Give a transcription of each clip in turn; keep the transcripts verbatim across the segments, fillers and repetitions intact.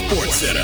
Sports Center.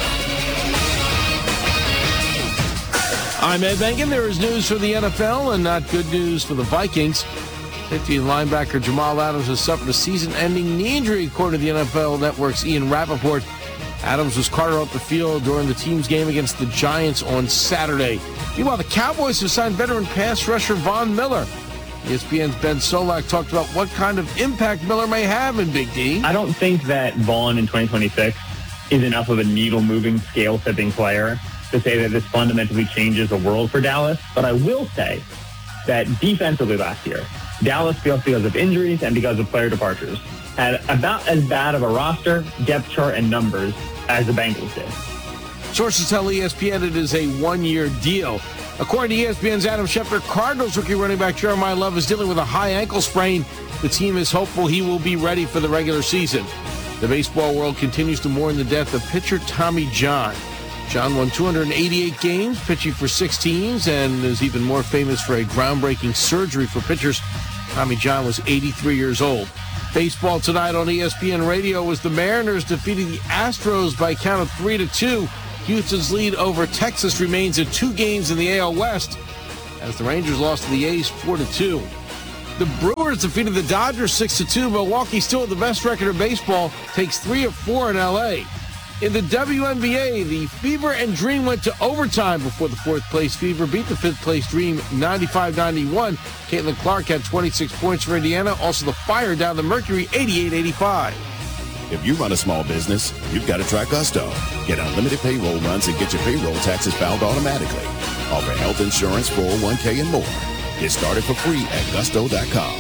I'm Ed Bengen. There is news for the N F L and not good news for the Vikings. fifteen linebacker Jamal Adams has suffered a season-ending knee injury, according to the N F L Network's Ian Rappaport. Adams was carted off the field during the team's game against the Giants on Saturday. Meanwhile, the Cowboys have signed veteran pass rusher Von Miller. E S P N's Ben Solak talked about what kind of impact Miller may have in Big D. I don't think that Vaughn in twenty twenty-six is enough of a needle-moving, scale-tipping player to say that this fundamentally changes the world for Dallas. But I will say that defensively last year, Dallas, because of injuries and because of player departures, had about as bad of a roster, depth chart, and numbers as the Bengals did. Sources tell E S P N it is a one-year deal. According to E S P N's Adam Schefter, Cardinals rookie running back Jeremiah Love is dealing with a high ankle sprain. The team is hopeful he will be ready for the regular season. The baseball world continues to mourn the death of pitcher Tommy John. John won two hundred eighty-eight games, pitching for six teams, and is even more famous for a groundbreaking surgery for pitchers. Tommy John was eighty-three years old. Baseball tonight on E S P N Radio was the Mariners defeating the Astros by a count of three to two. Houston's lead over Texas remains at two games in the A L West as the Rangers lost to the A's four to two. The Brewers defeated the Dodgers six to two. Milwaukee, still with the best record in baseball, takes three of four in L A. In the W N B A, the Fever and Dream went to overtime before the fourth-place Fever beat the fifth-place Dream ninety-five ninety-one. Caitlin Clark had twenty-six points for Indiana. Also, the Fire down the Mercury eighty-eight eighty-five. If you run a small business, you've got to try Gusto. Get unlimited payroll runs and get your payroll taxes filed automatically. Offer health insurance, four oh one k, and more. Get started for free at gusto dot com.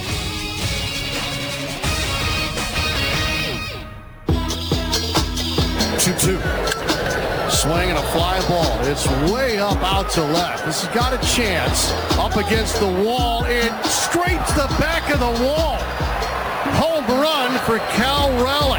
two two. Swinging a fly ball. It's way up out to left. This has got a chance. Up against the wall. It straight to the back of the wall. Home run for Cal Raleigh.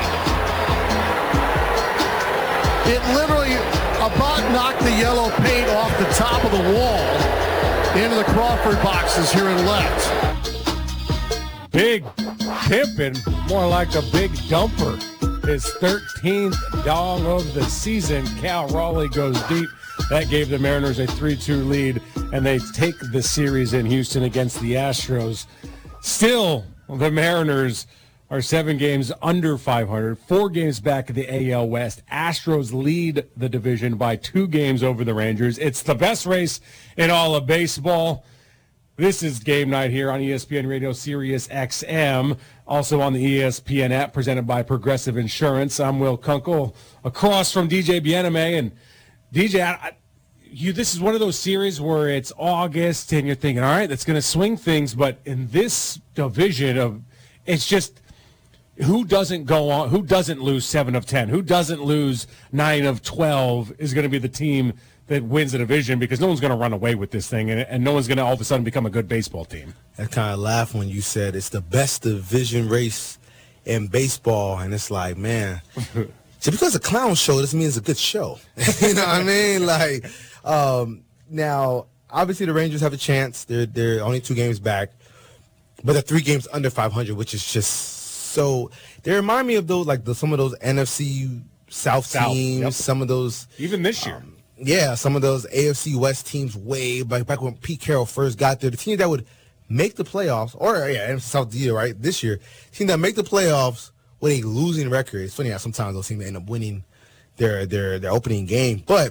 It literally about knocked the yellow paint off the top of the wall into the Crawford boxes here in left. Big pimping, more like a big dumper. His thirteenth dong of the season. Cal Raleigh goes deep. That gave the Mariners a three two lead, and they take the series in Houston against the Astros. Still, the Mariners are seven games under five hundred, four games back of the A L West. Astros lead the division by two games over the Rangers. It's the best race in all of baseball. This is Game Night here on E S P N Radio Sirius X M, also on the E S P N app, presented by Progressive Insurance. I'm Will Kunkel, across from D J Bieneme. And D J, I, you, this is one of those series where it's August, and you're thinking, all right, that's going to swing things. But in this division of, it's just who doesn't go on, who doesn't lose seven of ten, who doesn't lose nine of twelve is going to be the team that wins the division, because no one's going to run away with this thing, and, and no one's going to all of a sudden become a good baseball team. I kind of laughed when you said it's the best division race in baseball, and it's like, man, just because it's a clown show doesn't mean it's a good show. You know what I mean? Like, um, now, obviously the Rangers have a chance. They're they're only two games back, but they're three games under five hundred, which is just so. They remind me of those, like the, some of those N F C South, South teams, yep. Some of those even this year. Um, Yeah, some of those A F C West teams way back, back when Pete Carroll first got there. The team that would make the playoffs, or yeah, N F C South deal, right, this year, team that make the playoffs with a losing record. It's funny how sometimes those teams end up winning their their their opening game. But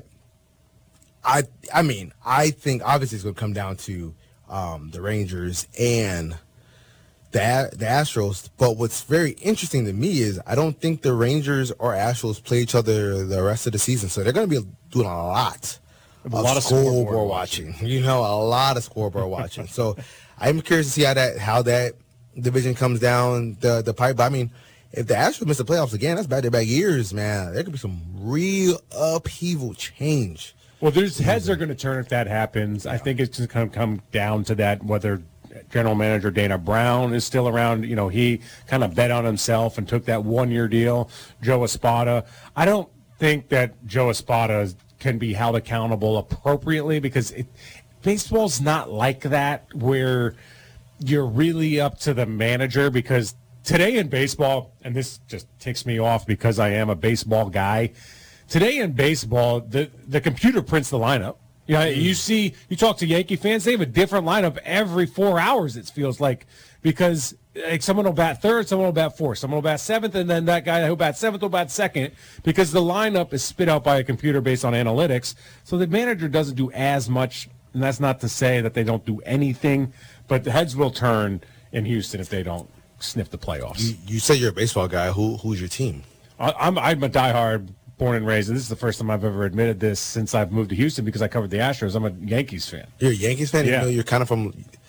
I I mean, I think obviously it's going to come down to um, the Rangers and the the Astros. But what's very interesting to me is I don't think the Rangers or Astros play each other the rest of the season. So they're going to be doing a lot a of lot of scoreboard, scoreboard watching. watching. You know, a lot of scoreboard watching. So I'm curious to see how that how that division comes down the the pipe. But I mean, if the Astros miss the playoffs again, that's back-to-back years, man. There could be some real upheaval change. Well, there's heads are going to turn if that happens. Yeah. I think it's just going to come down to that, whether General Manager Dana Brown is still around. You know, he kind of bet on himself and took that one-year deal. Joe Espada. I don't think that Joe Espada can be held accountable appropriately, because it, baseball's not like that where you're really up to the manager. Because today in baseball, and this just ticks me off because I am a baseball guy, today in baseball, the, the computer prints the lineup. You know, you see, you talk to Yankee fans, they have a different lineup every four hours, it feels like, because like someone will bat third, someone will bat fourth, someone will bat seventh, and then that guy who bats seventh will bat second, because the lineup is spit out by a computer based on analytics. So the manager doesn't do as much, and that's not to say that they don't do anything, but the heads will turn in Houston if they don't sniff the playoffs. You, you say you're a baseball guy. Who Who's your team? I, I'm, I'm a diehard born and raised, and this is the first time I've ever admitted this since I've moved to Houston because I covered the Astros. I'm a Yankees fan. You're a Yankees fan? Yeah. Even though you're kind of from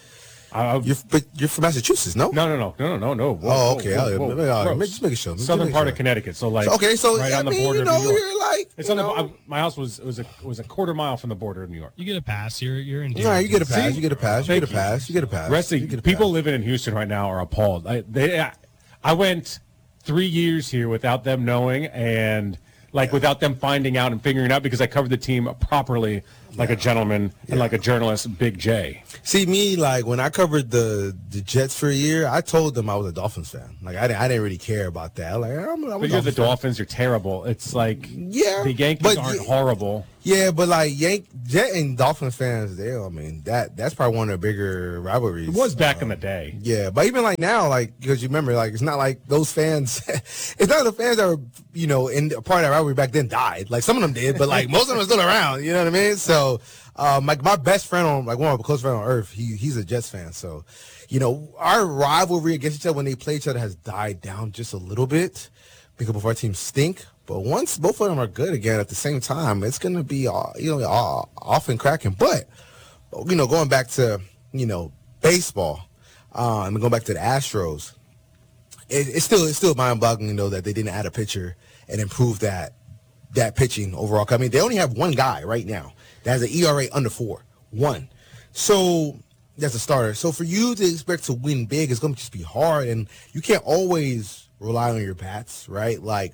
I, you're but you're from Massachusetts, no? No, no, no, no, no, no. Whoa, Oh, okay. whoa, whoa, I'll- whoa. I'll- just make it show. Just Southern make part sure. of Connecticut, so like So, okay, so right I on the mean, border you know, of New York. you're like It's you on the. know, I, my house was was a was a quarter mile from the border of New York. You get a pass. You're you're in. All right, you get a See? pass. You get a pass. You Thank get a you. pass. You get a pass. Rest you of get a people pass. living in Houston right now are appalled. I, they, I, I went three years here without them knowing and like without them finding out and figuring it out because I covered the team properly, like a gentleman and like a journalist, Big J. See me like when I covered the the Jets for a year, I told them I was a Dolphins fan. Like I, didn't- I didn't really care about that. Like I'm, I'm a But you're the Dolphins fan. Dolphins. You're terrible. It's like Yeah, the Yankees but aren't yeah- horrible. Yeah, but like Yank Jet and Dolphins fans, they I mean that that's probably one of the bigger rivalries. It was back in the day. Yeah, but even like now, like because you remember, like it's not like those fans. It's not the fans that were you know in a part of that rivalry back then died. Like some of them did, but like most of them are still around. You know what I mean? So, um, like my best friend on like one of my close friends on earth, he he's a Jets fan. So, you know, our rivalry against each other when they play each other has died down just a little bit because both our teams stink. But once both of them are good again at the same time, it's gonna be uh, you know uh, off and cracking. But you know, going back to you know baseball, um, and going back to the Astros, it, it's still it's still mind-boggling, you know, that they didn't add a pitcher and improve that that pitching overall. I mean, they only have one guy right now that has an E R A under four, one. So that's a starter. So for you to expect to win big, it's gonna just be hard, and you can't always rely on your bats, right? Like.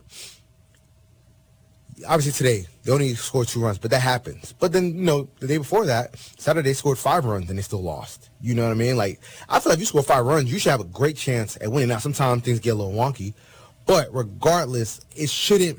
Obviously today they only scored two runs, but that happens. But then you know the day before that, Saturday they scored five runs and they still lost. You know what I mean? Like I feel like if you score five runs, you should have a great chance at winning. Now sometimes things get a little wonky, but regardless, it shouldn't.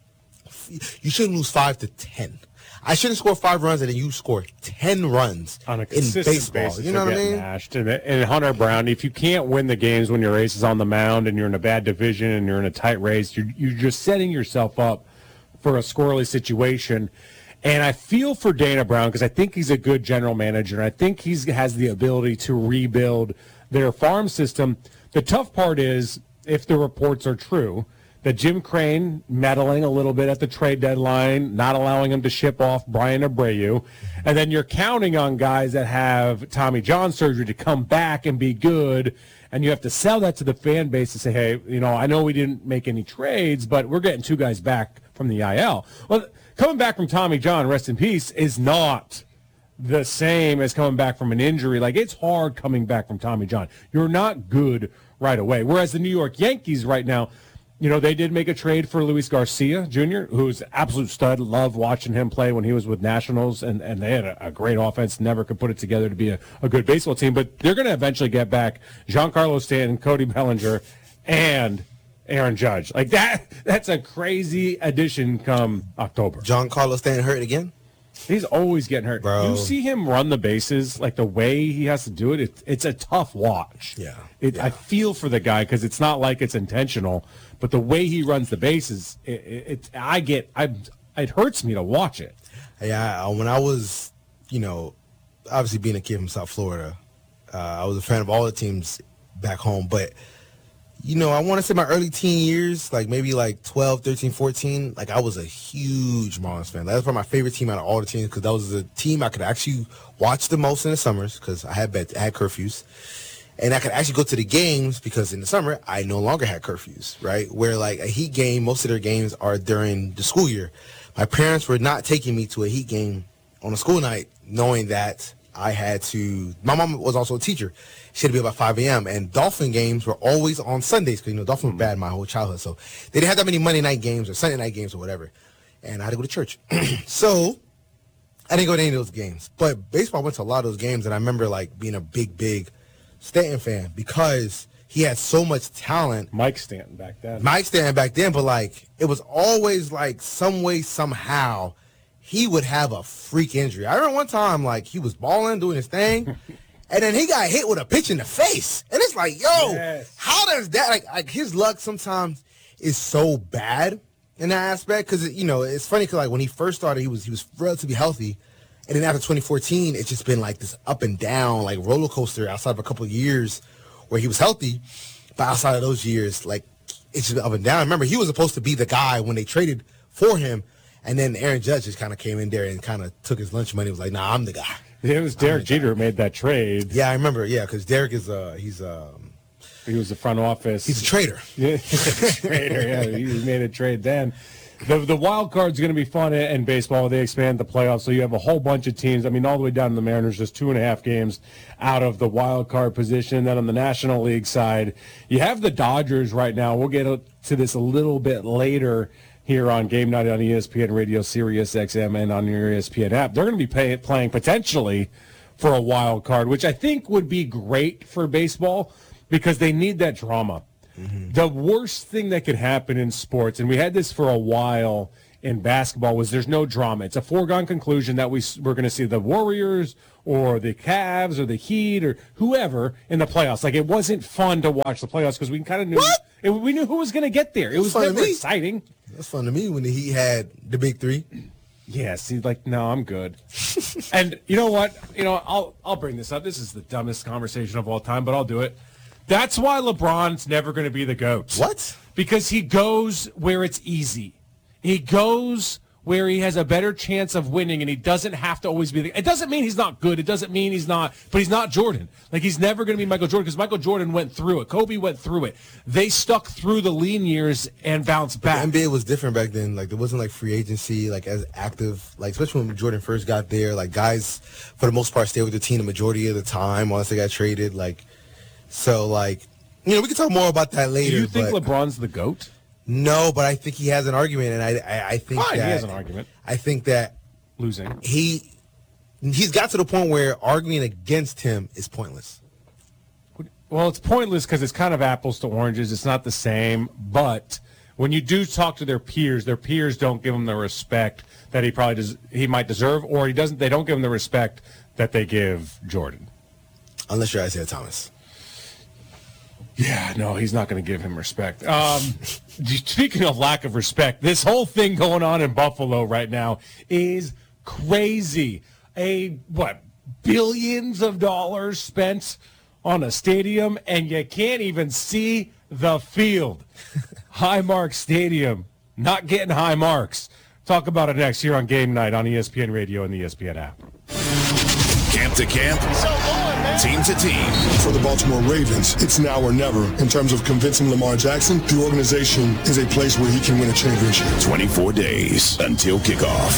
You shouldn't lose five to ten. I shouldn't score five runs and then you score ten runs On a in consistent baseball. basis, You know you're what I getting mean? mashed. And, and Hunter Brown, if you can't win the games when your ace is on the mound and you're in a bad division and you're in a tight race, you're, you're just setting yourself up for a squirrely situation. And I feel for Dana Brown because I think he's a good general manager, and I think he has the ability to rebuild their farm system. The tough part is, if the reports are true, that Jim Crane meddling a little bit at the trade deadline, not allowing him to ship off Brian Abreu, and then you're counting on guys that have Tommy John surgery to come back and be good, and you have to sell that to the fan base to say, hey, you know, I know we didn't make any trades, but we're getting two guys back from the I L. Well, coming back from Tommy John, rest in peace, is not the same as coming back from an injury. Like, it's hard coming back from Tommy John. You're not good right away. Whereas the New York Yankees right now, you know, they did make a trade for Luis Garcia Junior, who's an absolute stud. Love watching him play when he was with Nationals, and, and they had a, a great offense. Never could put it together to be a, a good baseball team. But they're going to eventually get back Giancarlo Stanton, Cody Bellinger, and Aaron Judge. Like, that. That's a crazy addition come October. John Carlos Stanton hurt again? He's always getting hurt. Bro. You see him run the bases, like the way he has to do it, it it's a tough watch. Yeah. It, Yeah. I feel for the guy because it's not like it's intentional, but the way he runs the bases, it, it, it I get, I, it hurts me to watch it. Yeah, when I was, you know, obviously being a kid from South Florida, uh, I was a fan of all the teams back home. But, you know, I want to say my early teen years, like maybe like twelve, thirteen, fourteen, like I was a huge Marlins fan. That was probably my favorite team out of all the teams because that was the team I could actually watch the most in the summers because I had bed, I had curfews. And I could actually go to the games because in the summer, I no longer had curfews, right? Where like a Heat game, most of their games are during the school year. My parents were not taking me to a Heat game on a school night knowing that I had to, my mom was also a teacher. She had to be about five a.m. And Dolphin games were always on Sundays because, you know, Dolphins were bad my whole childhood. So they didn't have that many Monday night games or Sunday night games or whatever. And I had to go to church. So I didn't go to any of those games. But baseball, I went to a lot of those games. And I remember, like, being a big, big Stanton fan because he had so much talent. Mike Stanton back then. Mike Stanton back then, but like it was always like some way, somehow, he would have a freak injury. I remember one time like he was balling, doing his thing, and then he got hit with a pitch in the face. And it's like, yo, yes. how does that like like his luck sometimes is so bad in that aspect? Because you know, it's funny because like when he first started, he was he was relatively healthy. And then after twenty fourteen, it's just been like this up and down, like roller coaster outside of a couple of years where he was healthy. But outside of those years, like it's just up and down. Remember, he was supposed to be the guy when they traded for him. And then Aaron Judge just kind of came in there and kind of took his lunch money. Was like, nah, I'm the guy. It was Derek Jeter who made that trade. Yeah, I remember. Yeah, because Derek is, uh, he's, um, he was the front office. He's a trader. Yeah, trader. Yeah, he made a trade then. The the wild card's going to be fun in baseball. They expand the playoffs, so you have a whole bunch of teams. I mean, all the way down to the Mariners, just two and a half games out of the wild card position. Then on the National League side, you have the Dodgers right now. We'll get to this a little bit later here on Game Night on E S P N Radio, Sirius X M, and on your E S P N app. They're going to be pay, playing potentially for a wild card, which I think would be great for baseball because they need that drama. Mm-hmm. The worst thing that could happen in sports, and we had this for a while in basketball, was there's no drama. It's a foregone conclusion that we, we're going to see the Warriors or the Cavs or the Heat or whoever in the playoffs. Like, it wasn't fun to watch the playoffs because we kind of knew it, we knew who was going to get there. It was never exciting. That's fun to me when he had the big three. Yeah, see, like, no, I'm good. And you know what? You know, I'll I'll bring this up. This is the dumbest conversation of all time, but I'll do it. That's why LeBron's never going to be the GOAT. What? Because he goes where it's easy. He goes where he has a better chance of winning, and he doesn't have to always be the – it doesn't mean he's not good. It doesn't mean he's not – but he's not Jordan. Like, he's never going to be Michael Jordan because Michael Jordan went through it. Kobe went through it. They stuck through the lean years and bounced back. The N B A was different back then. Like, there wasn't, like, free agency, like, as active. Like, especially when Jordan first got there. Like, guys, for the most part, stayed with the team the majority of the time once they got traded. Like, so, like, you know, we can talk more about that later. Do you think but LeBron's the GOAT? No, but I think he has an argument, and I, I, I think Fine, that he has an argument. I think that losing he he's got to the point where arguing against him is pointless. Well, it's pointless because it's kind of apples to oranges. It's not the same, but when you do talk to their peers, their peers don't give him the respect that he probably does, he might deserve, or he doesn't. They don't give him the respect that they give Jordan. Unless you're Isaiah Thomas. Yeah, no, he's not going to give him respect. Um, speaking of lack of respect, this whole thing going on in Buffalo right now is crazy. A, what, billions of dollars spent on a stadium, and you can't even see the field. Highmark Stadium, not getting high marks. Talk about it next here on Game Night on E S P N Radio and the E S P N app. Camp to camp, team to team. For the Baltimore Ravens, it's now or never. In terms of convincing Lamar Jackson, the organization is a place where he can win a championship. twenty-four days until kickoff.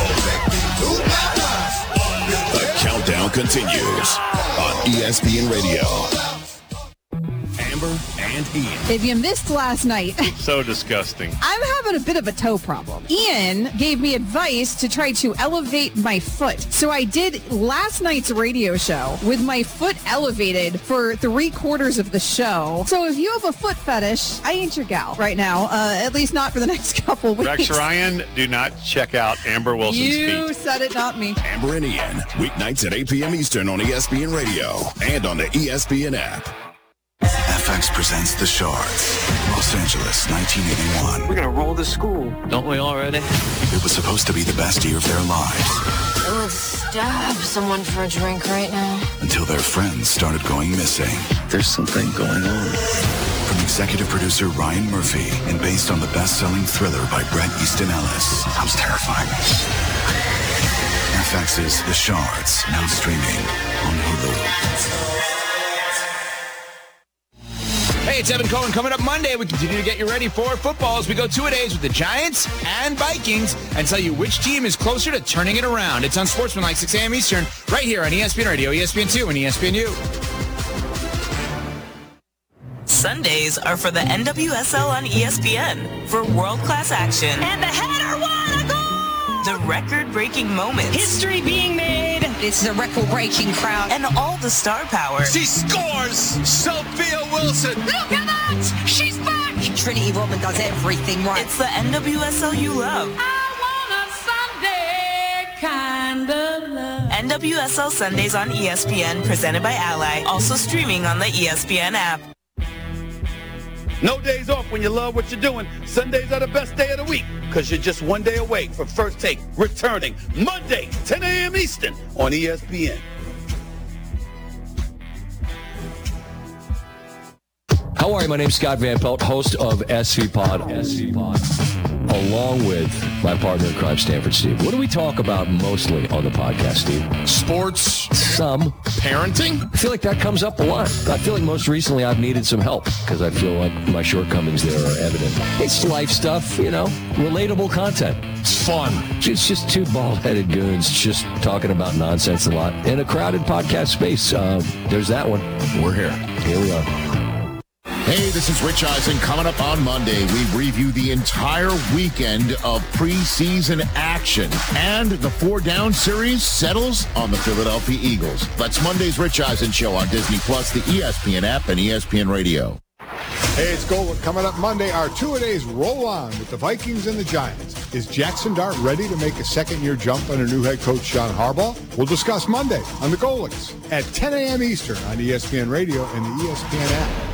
The countdown continues on E S P N Radio. Amber and Ian. If you missed last night, so disgusting. I'm having a bit of a toe problem. Ian gave me advice to try to elevate my foot. So I did last night's radio show with my foot elevated for three quarters of the show. So if you have a foot fetish, I ain't your gal right now, uh, at least not for the next couple weeks. Rex Ryan, do not check out Amber Wilson's you feet. You said it, not me. Amber and Ian, weeknights at eight p.m. Eastern on E S P N Radio and on the E S P N app. F X presents The Shards, Los Angeles, nineteen eighty-one. We're going to roll the school, don't we already? It was supposed to be the best year of their lives. I would stab someone for a drink right now. Until their friends started going missing. There's something going on. From executive producer Ryan Murphy and based on the best-selling thriller by Bret Easton Ellis. Sounds terrifying. F X's The Shards, now streaming on Hulu. Hey, it's Evan Cohen. Coming up Monday, we continue to get you ready for football as we go two-a-days with the Giants and Vikings and tell you which team is closer to turning it around. It's on Sportsmanlike, six a.m. Eastern, right here on E S P N Radio, E S P N two, and E S P N U. Sundays are for the N W S L on E S P N for world-class action. And the header, what a goal! The record-breaking moments. History being made. This is a record-breaking crowd. And all the star power. She scores! Sophia Wilson! Look at that! She's back! Trinity Rodman does everything right. It's the N W S L you love. I want a Sunday kind of love. N W S L Sundays on E S P N, presented by Ally. Also streaming on the E S P N app. No days off when you love what you're doing. Sundays are the best day of the week because you're just one day away from First Take returning Monday, ten a.m. Eastern on E S P N. How are you? My name's Scott Van Pelt, host of S V Pod, S V Pod, along with my partner in crime, Stanford Steve. What do we talk about mostly on the podcast, Steve? Sports. Some. Parenting. I feel like that comes up a lot. I feel like most recently I've needed some help because I feel like my shortcomings there are evident. It's life stuff, you know, relatable content. It's fun. It's just two bald-headed goons just talking about nonsense a lot in a crowded podcast space. Uh, there's that one. We're here. Here we are. Hey, this is Rich Eisen. Coming up on Monday, we review the entire weekend of preseason action. And the four-down series settles on the Philadelphia Eagles. That's Monday's Rich Eisen Show on Disney Plus, the E S P N app, and E S P N Radio. Hey, it's Golic. Coming up Monday, our two-a-days roll on with the Vikings and the Giants. Is Jackson Dart ready to make a second-year jump under new head coach John Harbaugh? We'll discuss Monday on the Golics at ten a.m. Eastern on E S P N Radio and the E S P N app.